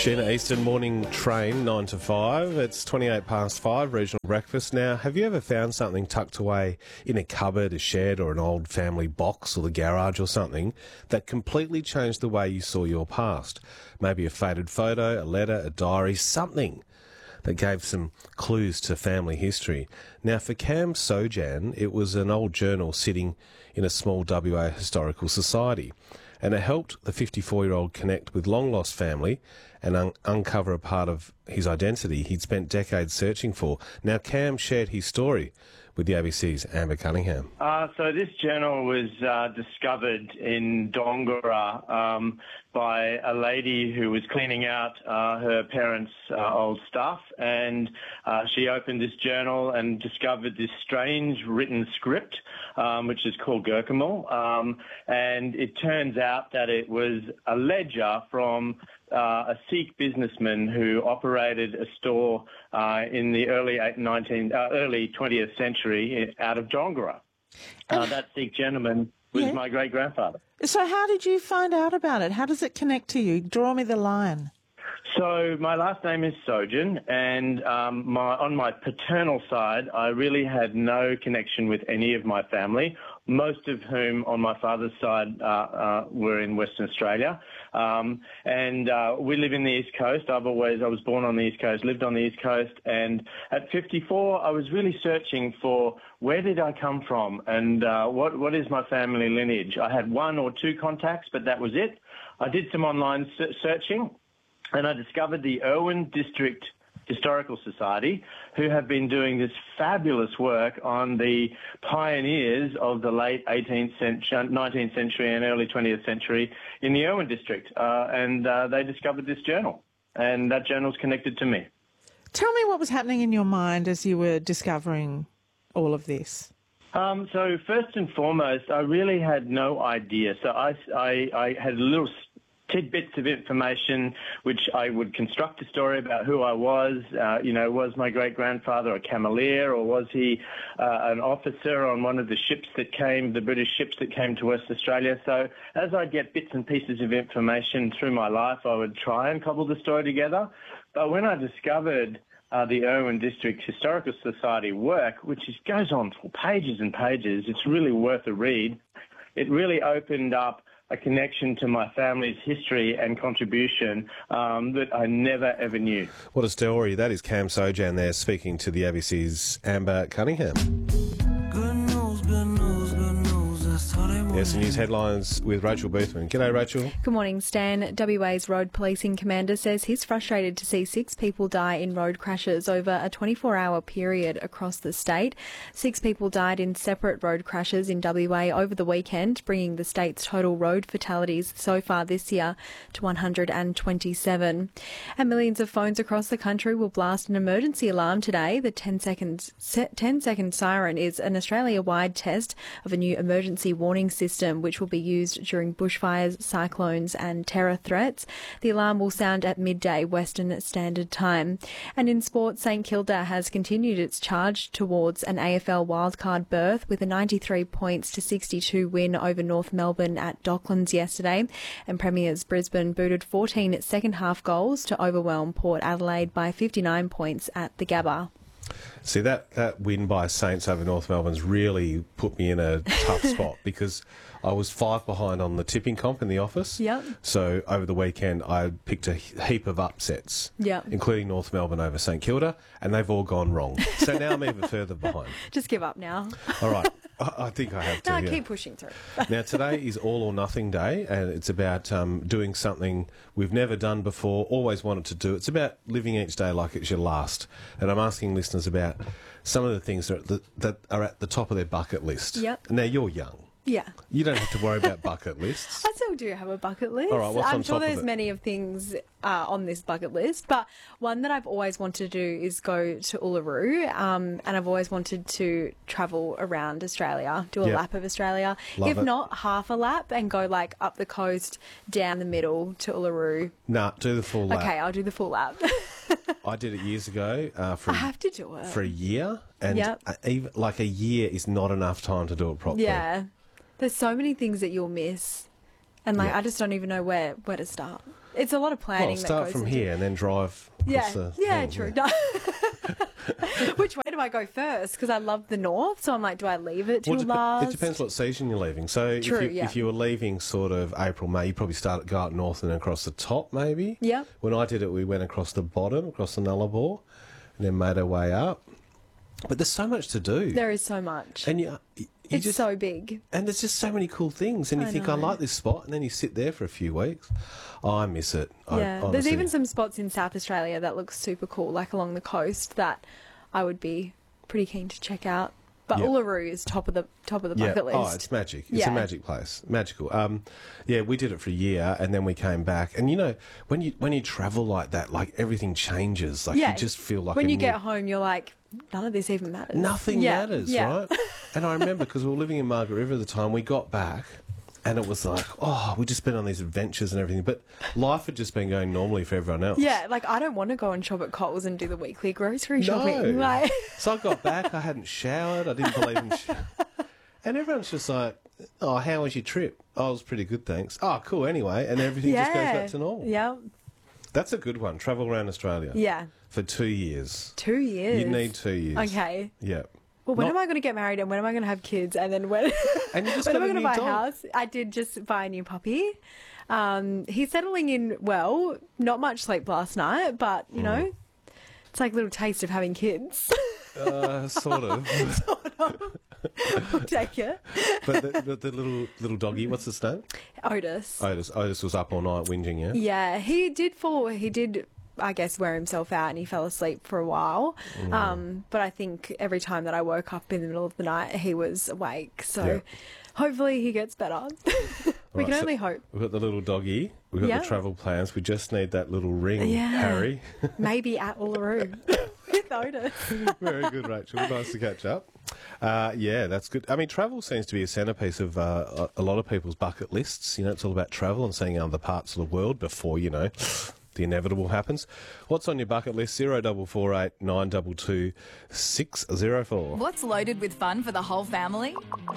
Gina Easton, morning train, 9 to 5. It's 28 past 5, regional breakfast. Now, have you ever found something tucked away in a cupboard, a shed or an old family box or the garage or something that completely changed the way you saw your past? Maybe a faded photo, a letter, a diary, something that gave some clues to family history. Now, for Cam Sojan, it was an old journal sitting in a small WA historical society, and it helped the 54-year-old connect with long-lost family and uncover a part of his identity he'd spent decades searching for. Now, Cam shared his story with the ABC's Amber Cunningham. So this journal was discovered in Dongara by a lady who was cleaning out her parents' old stuff, and she opened this journal and discovered this strange written script, which is called Gurkhamal, and it turns out that it was a ledger from a Sikh businessman who operated a store in the early 20th century out of Dongara. That Sikh gentleman was my great-grandfather. So how did you find out about it? How does it connect to you? Draw me the line. So my last name is Sojan, and on my paternal side, I really had no connection with any of my family, most of whom on my father's side were in Western Australia. And we live in the East Coast. I was born on the East Coast, lived on the East Coast, and at 54, I was really searching for where did I come from and what is my family lineage. I had one or two contacts, but that was it. I did some online searching, and I discovered the Irwin District Historical Society, who have been doing this fabulous work on the pioneers of the late 18th century, 19th century and early 20th century in the Irwin District. And they discovered this journal, and that journal's connected to me. Tell me what was happening in your mind as you were discovering all of this. So first and foremost, I really had no idea. So I had little tidbits of information which I would construct a story about who I was. Was my great-grandfather a cameleer, or was he an officer on one of the British ships that came to West Australia? So as I'd get bits and pieces of information through my life, I would try and cobble the story together. But when I discovered the Irwin District Historical Society work, which goes on for pages and pages, it's really worth a read. It really opened up a connection to my family's history and contribution that I never ever knew. What a story. That is Cam Sojan there speaking to the ABC's Amber Cunningham. Yes, news headlines with Rachel Boothman. G'day, Rachel. Good morning, Stan. WA's road policing commander says he's frustrated to see 6 people die in road crashes over a 24-hour period across the state. 6 people died in separate road crashes in WA over the weekend, bringing the state's total road fatalities so far this year to 127. And millions of phones across the country will blast an emergency alarm today. The 10-second siren is an Australia-wide test of a new emergency warning system which will be used during bushfires, cyclones and terror threats. The alarm will sound at midday Western Standard Time. And in sport, St Kilda has continued its charge towards an AFL wildcard berth with a 93 points to 62 win over North Melbourne at Docklands yesterday. And Premiers Brisbane booted 14 second-half goals to overwhelm Port Adelaide by 59 points at the Gabba. See, that win by Saints over North Melbourne's really put me in a tough spot because I was 5 behind on the tipping comp in the office. Yep. So over the weekend, I picked a heap of upsets, including North Melbourne over St Kilda, and they've all gone wrong. So now I'm even further behind. Just give up now. All right. I think I have to. No, keep pushing through. Now, today is All or Nothing Day, and it's about doing something we've never done before, always wanted to do. It's about living each day like it's your last. And I'm asking listeners about some of the things that are at the top of their bucket list. Yep. Now, you're young. Yeah. You don't have to worry about bucket lists. I still do have a bucket list. All right, what's I'm on sure top of there's it? many of things on this bucket list, but one that I've always wanted to do is go to Uluru, and I've always wanted to travel around Australia, do a lap of Australia. Love if it. not, half a lap and go like up the coast, down the middle to Uluru. Nah, do the full lap. Okay, I'll do the full lap. I did it years ago I have to do it. for a year, and Yep. even like a year is not enough time to do it properly. Yeah. There's so many things that you'll miss. And like, Yeah. I just don't even know where to start. It's a lot of planning. Well, start that goes from into here and then drive. across the thing, true. yeah. No. Which way do I go first? Because I love the north, so I'm like, do I leave it till Well, last? it depends what season you're leaving. So True, if you were leaving sort of April, May, you probably go up north and then across the top, maybe. Yeah. When I did it, we went across the bottom, across the Nullarbor, and then made our way up. But there's so much to do. There is so much. And you It's just, so big. and there's just so many cool things, and you think, I know. like this spot, and then you sit there for a few weeks. Oh, I miss it. Yeah, there's honestly. even some spots in South Australia that look super cool, like along the coast, that I would be pretty keen to check out. But Yeah. Uluru is top of the bucket list. Oh, it's magic. It's Yeah. a magic place. Magical. Yeah, we did it for a year and then we came back. And you know, when you travel like that, like everything changes. Like Yeah. you just feel like when a you new- get home, you're like, none of this even matters. nothing Yeah, matters, yeah. right? And I remember because we were living in Margaret River at the time, we got back and it was like, oh, we'd just been on these adventures and everything. But life had just been going normally for everyone else. Yeah, like I don't want to go and shop at Coles and do the weekly grocery shopping. No. Like, So I got back, I hadn't showered, I didn't believe in and everyone's just like, oh, how was your trip? Oh, it was pretty good, thanks. Oh, cool, anyway. And everything just goes back to normal. Yeah, That's a good one. Travel around Australia. yeah. For 2 years. 2 years. You need 2 years. Okay. Yeah. Well, when Not- am I going to get married and when am I going to have kids and then when, And you just when am got I a going to new buy a dog. house? I did just buy a new puppy. He's settling in well. Not much sleep last night, but you know, it's like a little taste of having kids. Sort of. I'll take it. But the little doggy, what's his name? Otis. Otis was up all night whinging, yeah? Yeah, he did, I guess, wear himself out and he fell asleep for a while. But I think every time that I woke up in the middle of the night, he was awake. So Yeah. hopefully he gets better. We Right, can so only hope. We've got the little doggy. We've got Yeah. the travel plans. We just need that little ring, Yeah. Harry. Maybe at Uluru with Otis. Very good, Rachel. Nice to catch up. Yeah, that's good. I mean, travel seems to be a centrepiece of a lot of people's bucket lists. You know, it's all about travel and seeing other parts of the world before, you know, the inevitable happens. What's on your bucket list? 0448 922 604. What's loaded with fun for the whole family?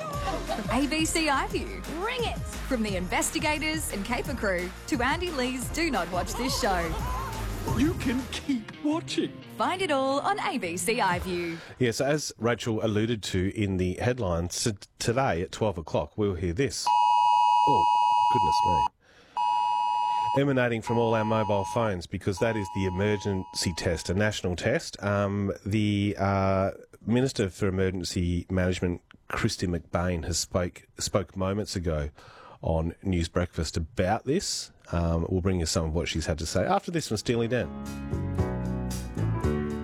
ABC iView. Bring it! From the investigators and caper crew to Andy Lee's Do Not Watch This Show. You can keep watching. Find it all on ABC iView. Yes, as Rachel alluded to in the headlines, today at 12 o'clock, we'll hear this. Oh, goodness me. Emanating from all our mobile phones, because that is the emergency test, a national test. The Minister for Emergency Management, Christy McBain, has spoke moments ago on News Breakfast about this. We'll bring you some of what she's had to say after this from Steely Dan.